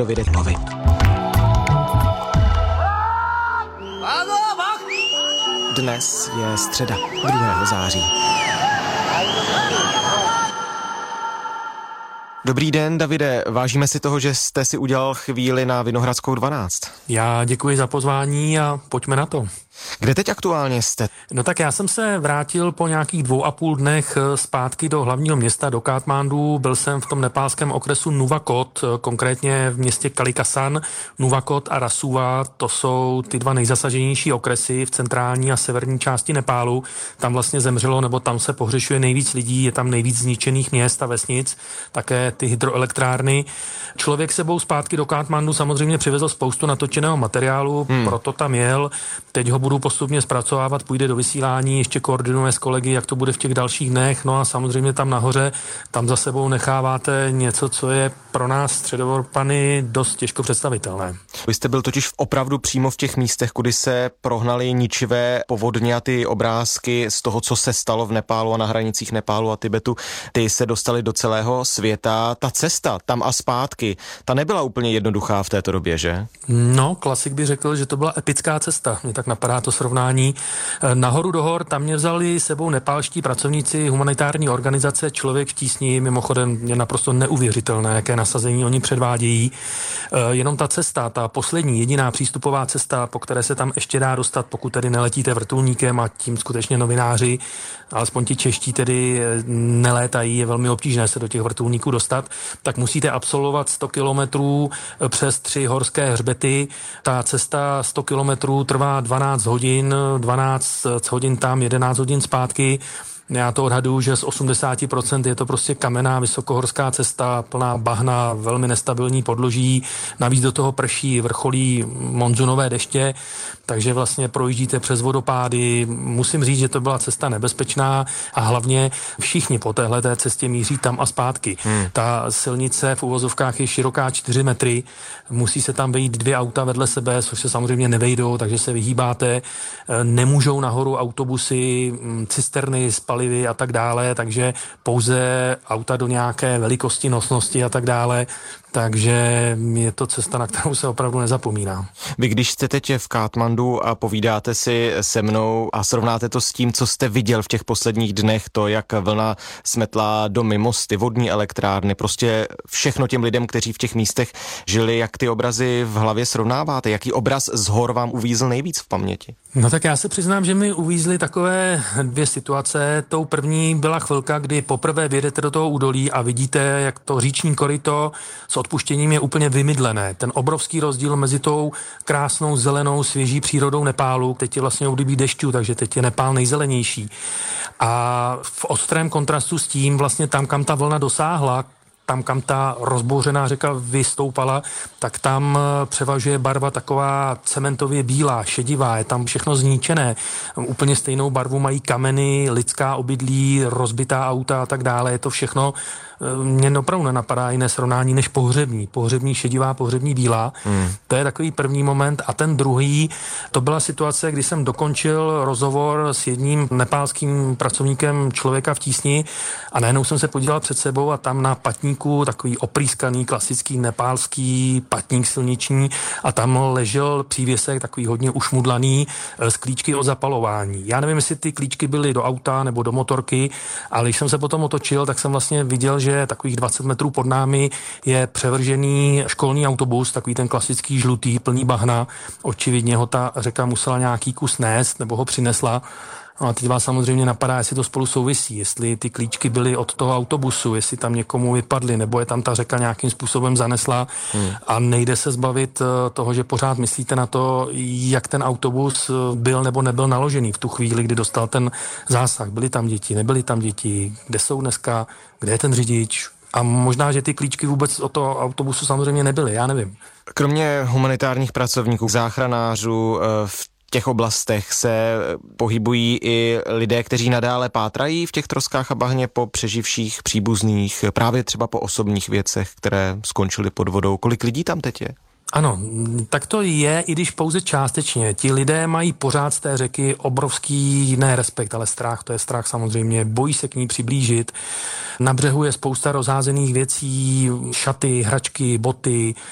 Davide Hlavy. Dnes je středa 2. září. Dobrý den, Davide. Vážíme si toho, že jste si udělal chvíli na Vinohradskou 12. Já děkuji za pozvání a pojďme na to. Kde teď aktuálně jste? No tak já jsem se vrátil po nějakých 2,5 dnech zpátky do hlavního města, do Katmandu. Byl jsem v tom nepálském okresu Nuwakot, konkrétně v městě Kalikasan. Nuwakot a Rasuwa, to jsou ty dva nejzasaženější okresy v centrální a severní části Nepálu. Tam vlastně zemřelo, nebo tam se pohřešuje nejvíc lidí, je tam nejvíc zničených měst a vesnic, také ty hydroelektrárny. Člověk sebou zpátky do Katmandu samozřejmě přivezl spoustu natočeného materiálu, proto tam jel. Teď ho budu postupně zpracovávat, půjde do vysílání, ještě koordinuje s kolegy, jak to bude v těch dalších dnech. No a samozřejmě tam nahoře, tam za sebou necháváte něco, co je pro nás středoevropany dost těžko představitelné. Vy jste byl totiž opravdu přímo v těch místech, kudy se prohnaly ničivé povodně a ty obrázky z toho, co se stalo v Nepálu a na hranicích Nepálu a Tibetu, ty se dostaly do celého světa. Ta cesta tam a zpátky, ta nebyla úplně jednoduchá v této době, že? No, klasik by řekl, že to byla epická cesta. Mě tak napadá to srovnání. Nahoru do hor, tam mě vzali sebou nepálští pracovníci humanitární organizace Člověk v tísni, mimochodem je naprosto neuvěřitelné, jaké nasazení oni předvádějí. Jenom ta cesta, ta poslední, jediná přístupová cesta, po které se tam ještě dá dostat, pokud tedy neletíte vrtulníkem a tím skutečně novináři, alespoň ti čeští tedy nelétají, je velmi obtížné se do těch vrtulníků dostat, tak musíte absolvovat 100 kilometrů přes 3 horské hřbety. Ta cesta 100 kilometrů trvá 12 hodin tam, 11 hodin zpátky. Já to odhaduju, že z 80% je to prostě kamenná vysokohorská cesta, plná bahna, velmi nestabilní podloží, navíc do toho prší, vrcholí monzunové deště, takže vlastně projíždíte přes vodopády. Musím říct, že to byla cesta nebezpečná a hlavně všichni po téhleté cestě míří tam a zpátky. Ta silnice v uvozovkách je široká 4 metry, musí se tam vejít 2 auta vedle sebe, což se samozřejmě nevejdou, takže se vyhýbáte. Nemůžou nahoru autobusy, cisterny, palivy a tak dále, takže pouze auta do nějaké velikosti, nosnosti a tak dále. Takže je to cesta, na kterou se opravdu nezapomíná. Vy když jste teď v Katmandu a povídáte si se mnou a srovnáte to s tím, co jste viděl v těch posledních dnech, to, jak vlna smetla domy, mosty, vodní elektrárny, prostě všechno těm lidem, kteří v těch místech žili, jak ty obrazy v hlavě srovnáváte? Jaký obraz z hor vám uvízl nejvíc v paměti? No tak já se přiznám, že mi uvízly takové 2 situace. Tou první byla chvilka, kdy poprvé vjedete do toho údolí a vidíte, jak to říční koryto s odpuštěním je úplně vymydlené. Ten obrovský rozdíl mezi tou krásnou zelenou svěží přírodou Nepálu, teď je vlastně období dešťů, takže teď je Nepál nejzelenější. A v ostrém kontrastu s tím vlastně tam, kam ta vlna dosáhla, tam, kam ta rozbouřená řeka vystoupala, tak tam převažuje barva taková cementově bílá, šedivá, je tam všechno zničené. Úplně stejnou barvu mají kameny, lidská obydlí, rozbitá auta a tak dále. Je to všechno, mě opravdu nenapadá jiné srovnání než pohřební. Pohřební šedivá, pohřební bílá. To je takový první moment. A ten druhý, to byla situace, kdy jsem dokončil rozhovor s jedním nepálským pracovníkem Člověka v tísni a najednou jsem se podíval před sebou a tam na patníku takový oprýskaný, klasický nepálský patník silniční a tam ležel přívěsek takový hodně ušmudlaný s klíčky od zapalování. Já nevím, jestli ty klíčky byly do auta nebo do motorky, ale když jsem se potom otočil, tak jsem vlastně viděl, že takových 20 metrů pod námi je převržený školní autobus, takový ten klasický žlutý, plný bahna. Očividně ho ta řeka musela nějaký kus nést nebo ho přinesla. No a teď vás samozřejmě napadá, jestli to spolu souvisí, jestli ty klíčky byly od toho autobusu, jestli tam někomu vypadly, nebo je tam ta řeka nějakým způsobem zanesla a nejde se zbavit toho, že pořád myslíte na to, jak ten autobus byl nebo nebyl naložený v tu chvíli, kdy dostal ten zásah. Byly tam děti, nebyly tam děti, kde jsou dneska, kde je ten řidič? A možná, že ty klíčky vůbec od toho autobusu samozřejmě nebyly, já nevím. Kromě humanitárních pracovníků, záchranářů, v těch oblastech se pohybují i lidé, kteří nadále pátrají v těch troskách a bahně po přeživších příbuzných, právě třeba po osobních věcech, které skončily pod vodou. Kolik lidí tam teď je? Ano, tak to je, i když pouze částečně. Ti lidé mají pořád z té řeky obrovský, ne respekt, ale strach, to je strach samozřejmě, bojí se k ní přiblížit. Na břehu je spousta rozházených věcí, šaty, hračky, boty,